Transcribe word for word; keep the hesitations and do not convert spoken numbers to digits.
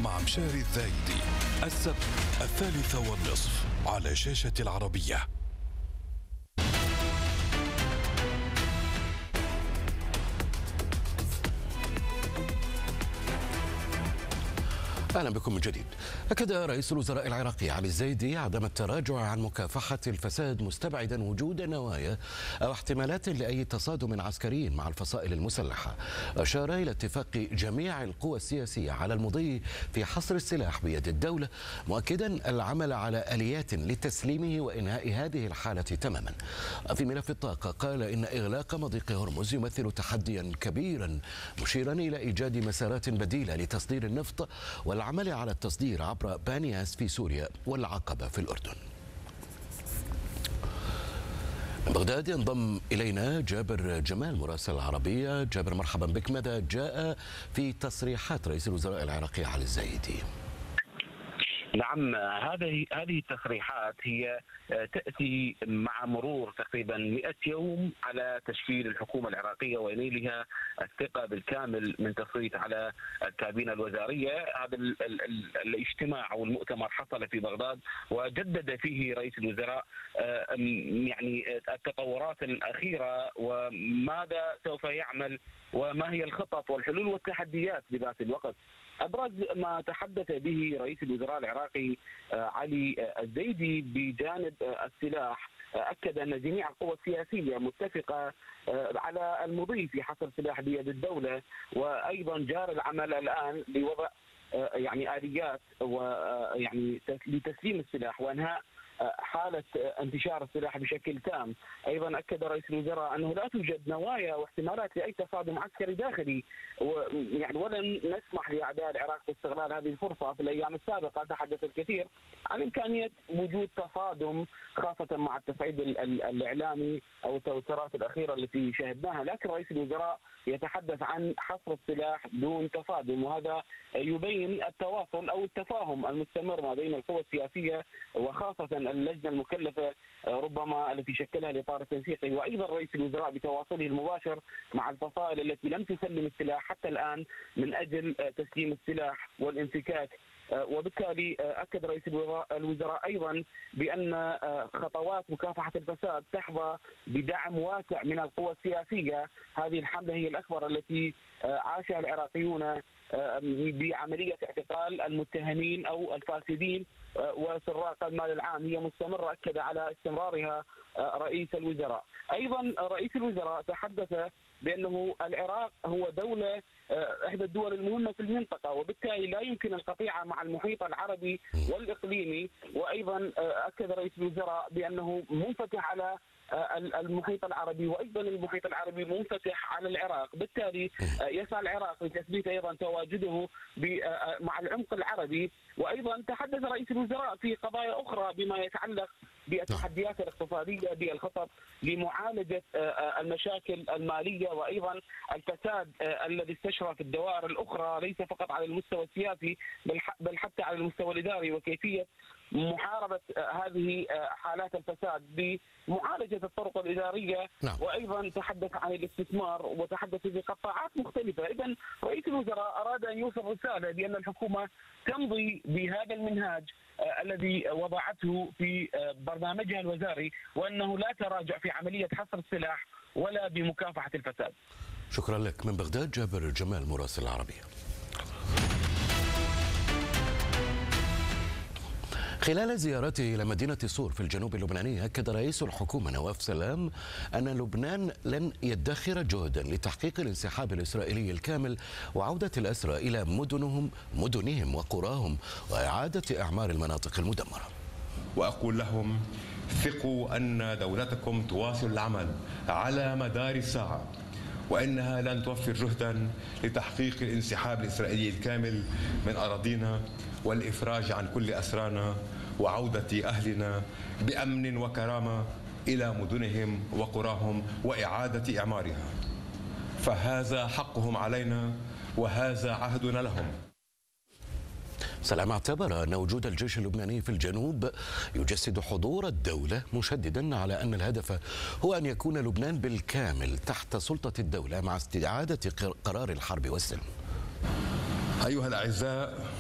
مع مشاري الذايدي السبت الثالثة والنصف على شاشة العربية. أهلا بكم من جديد. أكد رئيس الوزراء العراقي علي الزايدي عدم التراجع عن مكافحة الفساد، مستبعدا وجود نوايا أو احتمالات لأي تصادم عسكري مع الفصائل المسلحة. أشار إلى اتفاق جميع القوى السياسية على المضي في حصر السلاح بيد الدولة، مؤكدا العمل على آليات لتسليمه وإنهاء هذه الحالة تماما. في ملف الطاقة قال إن إغلاق مضيق هرمز يمثل تحديا كبيرا، مشيرا إلى إيجاد مسارات بديلة لتصدير النفط والعمل على التصدير عبر بانياس في سوريا والعقبة في الأردن. من بغداد ينضم إلينا جابر جمال مراسل العربية. جابر، مرحبا بك. ماذا جاء في تصريحات رئيس الوزراء العراقي علي الزايدي؟ نعم، هذه هذه التصريحات هي تأتي مع مرور تقريبا مئة يوم على تشكيل الحكومة العراقية ونيلها الثقة بالكامل من تصويت على الكابينة الوزارية. هذا ال ال ال الاجتماع أو المؤتمر حصل في بغداد، وجدد فيه رئيس الوزراء يعني التطورات الأخيرة وماذا سوف يعمل وما هي الخطط والحلول والتحديات بذات الوقت. أبرز ما تحدث به رئيس الوزراء العراقي علي الزايدي بجانب السلاح، أكد أن جميع القوى السياسية متفقة على المضي في حصر سلاح بيد الدولة، وأيضا جار العمل الآن لوضع يعني آليات ويعني لتسليم السلاح وإنهاء حالة انتشار السلاح بشكل تام. أيضا أكد رئيس الوزراء أنه لا توجد نوايا واحتمالات لأي تصادم عسكري داخلي، ويعني ولن نسمح لأعداء العراق باستغلال هذه الفرصة. في الأيام السابقة تحدث الكثير عن إمكانية وجود تصادم، خاصة مع التصعيد الإعلامي أو التوترات الأخيرة التي شاهدناها، لكن رئيس الوزراء يتحدث عن حصر السلاح دون تصادم، وهذا يبين التواصل أو التفاهم المستمر ما بين القوى السياسية وخاصة اللجنة المكلفة ربما التي شكلها الإطار التنسيقي، وأيضا رئيس الوزراء بتواصله المباشر مع الفصائل التي لم تسلم السلاح حتى الآن من أجل تسليم السلاح والانفكاك. وبالتالي أكد رئيس الوزراء أيضا بأن خطوات مكافحة الفساد تحظى بدعم واسع من القوى السياسية. هذه الحملة هي الأكبر التي عاشها العراقيون بعملية اعتقال المتهمين أو الفاسدين وسراق المال العام، هي مستمرة، أكد على استمرارها رئيس الوزراء. أيضا رئيس الوزراء تحدث بأنه العراق هو دولة إحدى الدول المهمة في المنطقة، وبالتالي لا يمكن القطيعة مع المحيط العربي والإقليمي. وأيضا أكد رئيس الوزراء بأنه منفتح على المحيط العربي، وايضا المحيط العربي منفتح على العراق، بالتالي يسعى العراق لتثبيت ايضا تواجده مع العمق العربي. وايضا تحدث رئيس الوزراء في قضايا اخرى بما يتعلق بالتحديات الاقتصاديه، بالخطط لمعالجه المشاكل الماليه، وايضا الفساد الذي استشرى في الدوائر الاخرى ليس فقط على المستوى السياسي بل حتى على المستوى الاداري، وكيفيه محاربة هذه حالات الفساد بمعالجة الطرق الإدارية. نعم. وأيضا تحدث عن الاستثمار وتحدث بقطاعات مختلفة. إذن رئيس الوزراء أراد أن يوصل رسالة بأن الحكومة تمضي بهذا المنهاج الذي وضعته في برنامجها الوزاري، وأنه لا تراجع في عملية حصر السلاح ولا بمكافحة الفساد. شكرا لك. من بغداد جابر جمال مراسل العربية. خلال زيارته إلى مدينة صور في الجنوب اللبناني، أكد رئيس الحكومة نواف سلام أن لبنان لن يدخر جهدا لتحقيق الانسحاب الإسرائيلي الكامل وعودة الأسرى إلى مدنهم مدنهم وقراهم وإعادة إعمار المناطق المدمرة. وأقول لهم: ثقوا أن دولتكم تواصل العمل على مدار الساعة، وإنها لن توفر جهدا لتحقيق الانسحاب الإسرائيلي الكامل من أراضينا والإفراج عن كل أسرانا وعودة أهلنا بأمن وكرامة إلى مدنهم وقراهم وإعادة إعمارها، فهذا حقهم علينا وهذا عهدنا لهم. سلام اعتبر أن وجود الجيش اللبناني في الجنوب يجسد حضور الدولة، مشددا على أن الهدف هو أن يكون لبنان بالكامل تحت سلطة الدولة مع استعادة قرار الحرب والسلم. أيها الأعزاء،